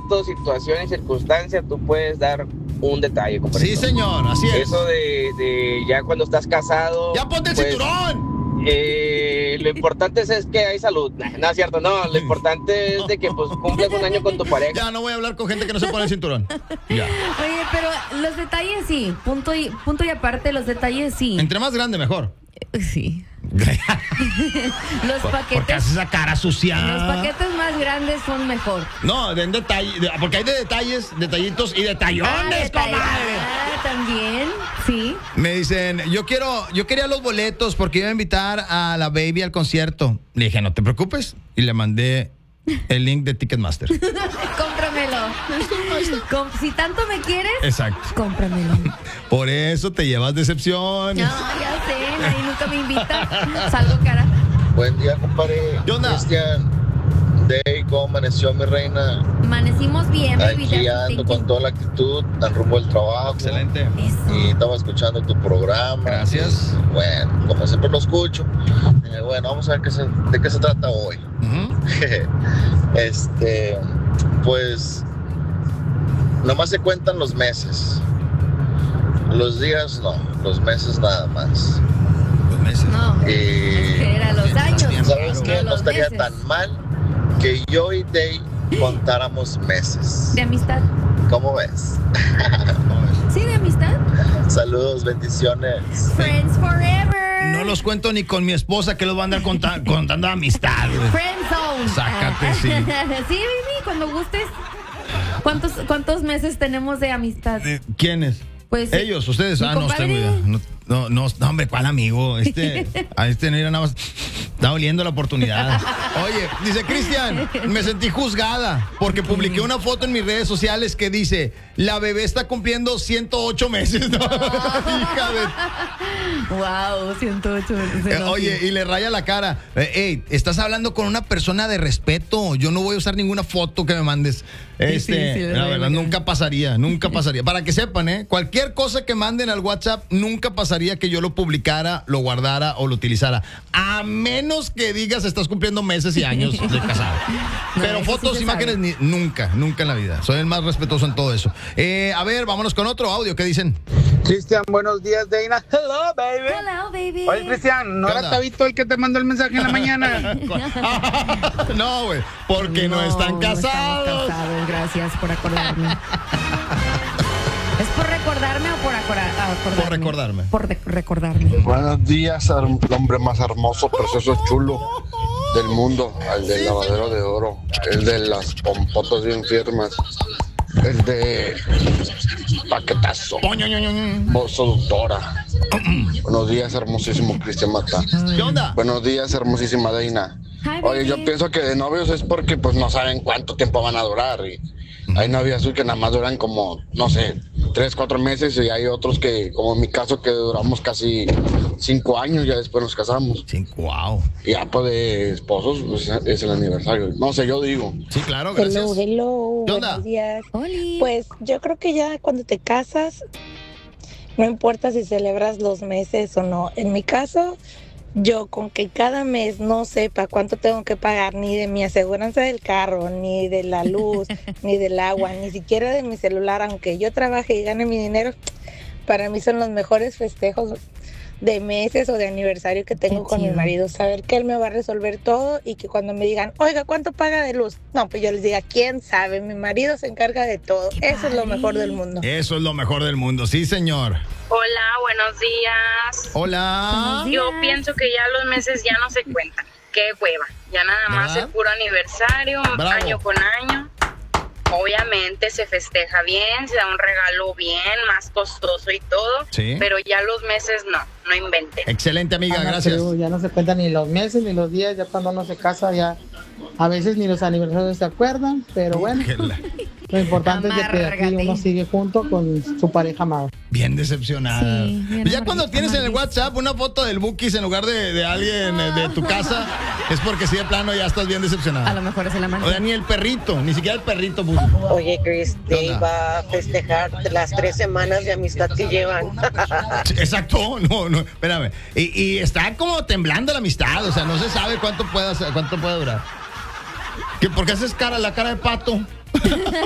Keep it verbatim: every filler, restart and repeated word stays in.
momento, situación y circunstancia, tú puedes dar un detalle, compadre. Sí, señor, así es. Eso de, de ya cuando estás casado. ¡Ya ponte el pues, cinturón! Eh, lo importante es, es que hay salud. Nah, no es cierto, no. Lo importante es de que pues cumples un año con tu pareja. Ya no voy a hablar con gente que no se pone el cinturón. Ya. Oye, pero los detalles sí. Punto y, punto y aparte, los detalles sí. Entre más grande, mejor. Sí. Los ¿Por qué paquetes. haces esa cara sucia? Los paquetes más grandes son mejor. No, de detalle, de- porque hay de detalles, detallitos y detallones, Ah, detalle. comadre. Ah, también, sí. Me dicen, yo quiero, yo quería los boletos porque iba a invitar a la baby al concierto. Le dije, no te preocupes. Y le mandé el link de Ticketmaster. Cómpramelo. Com- si tanto me quieres, Exacto. cómpramelo. Por eso te llevas decepciones. No, ya sé, nadie nunca me invita. Salgo cara. Buen día, compadre. ¿Qué onda? Cristian, Day, ¿cómo amaneció mi reina? Amanecimos bien, baby. Aquí that's ando thinking. con toda la actitud, al rumbo del trabajo. Excelente. Eso. Y estaba escuchando tu programa. Gracias. Y, bueno, como siempre lo escucho. eh, bueno, vamos a ver qué se- de qué se trata hoy. Ujú. este, pues, nomás se cuentan los meses. Los días no, los meses nada más. Dos meses. No, Y era los años. ¿sabes no qué? No los estaría meses. tan mal que yo y Day contáramos meses. ¿De amistad? ¿Cómo ves? Sí, de amistad. Saludos, bendiciones. Friends forever. No los cuento ni con mi esposa que los va a andar conta- contando amistad, güey. Friend zone. Sácate, sí. Sí, baby, cuando gustes. ¿Cuántos, ¿Cuántos meses tenemos de amistad? ¿Quiénes? Pues Ellos, ustedes. mi Ah, no, usted, compadre. güey. No, no, no, no, hombre, ¿cuál amigo? Este, a este no era nada más. Está oliendo la oportunidad. Oye, dice Cristian, me sentí juzgada porque publiqué una foto en mis redes sociales que dice, la bebé está cumpliendo ciento ocho meses. ¿No? Hija de... Wow, ciento ocho. Eh, oye, y le raya la cara. Eh, Ey, estás hablando con una persona de respeto. Yo no voy a usar ninguna foto que me mandes. Este, sí, sí, le la raya verdad, la cara. nunca pasaría, nunca pasaría. Para que sepan, ¿eh? Cualquier cosa que manden al WhatsApp, nunca pasaría que yo lo publicara, lo guardara o lo utilizara. A menos que digas, estás cumpliendo meses y años de casado. No, Pero eso fotos, sí se imágenes, sabe. ni- nunca, nunca en la vida. Soy el más respetuoso en todo eso. Eh, a ver, vámonos con otro audio. ¿Qué dicen? Cristian, buenos días, Deina. Hello, baby. Hello, baby. Oye, Cristian, ¿no ¿Qué era onda? Tabito el que te mandó el mensaje en la mañana? No, güey, porque no, están no casados. estamos casados, gracias por acordarme. ¿Es por recordarme o por acora- acordarme? Por recordarme. Por de- recordarme. Buenos días, ar- el hombre más hermoso, precioso, chulo del mundo, el del lavadero de oro, el de las pompotas bien firmes, el de paquetazo, voz seductora. Buenos días, hermosísimo Cristian Mata. ¿Qué onda? Buenos días, hermosísima Deina. Hi, Oye, baby. yo pienso que de novios es porque pues no saben cuánto tiempo van a durar y hay novias que nada más duran como, no sé, tres, cuatro meses y hay otros que, como en mi caso, que duramos casi cinco años, ya después nos casamos. Sí, wow. Y ya pues de esposos pues, es el aniversario. No sé, yo digo. Sí, claro, gracias. Hello, hello. ¿Qué onda? Buenos días. Oli. Pues yo creo que ya cuando te casas, no importa si celebras los meses o no. En mi caso, yo con que cada mes no sepa cuánto tengo que pagar ni de mi aseguranza del carro, ni de la luz, ni del agua, ni siquiera de mi celular, aunque yo trabaje y gane mi dinero, para mí son los mejores festejos de meses o de aniversario que tengo Qué con mi chido. marido. Saber que él me va a resolver todo y que cuando me digan, oiga, ¿cuánto paga de luz? No, pues yo les diga, ¿quién sabe? Mi marido se encarga de todo. Eso es lo mejor del mundo. Eso es lo mejor del mundo, sí, señor. Hola, buenos días. Hola. Buenos Yo días. pienso que ya los meses ya no se cuentan. Qué hueva. Ya nada más ¿Verdad? el puro aniversario, Bravo. año con año. Obviamente se festeja bien, se da un regalo bien, más costoso y todo. Sí. Pero ya los meses no, no inventen. Excelente, amiga, Ana, gracias. pero ya no se cuentan ni los meses ni los días, ya cuando uno se casa ya a veces ni los aniversarios se acuerdan, pero bueno, Que la- lo importante es de que aquí Amárgate. uno sigue junto con su pareja amada. Bien decepcionada. Sí, bien Pues ya cuando amarguito, tienes en el amarguito. WhatsApp una foto del Bukis en lugar de, de alguien eh, de tu casa, es porque sí, de plano ya estás bien decepcionada. A lo mejor es el O amante. sea, ni el perrito, ni siquiera el perrito. Pues. Oye, Chris, ¿Qué te onda? iba a festejar las tres semanas de amistad que llevan. Sí, exacto, no, no, espérame. Y, y está como temblando la amistad, o sea, no se sabe cuánto puede, cuánto puede durar. ¿Qué, ¿Por qué haces cara, la cara de pato?